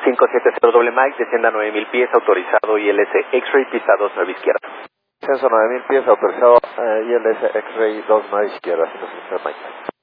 570 doble Mike, descienda 9000 pies, autorizado ILS X-Ray, pista 2, 9 izquierda. Censo 9000 pies, autorizado ILS X-Ray 2, 9 izquierda, 570 Mike.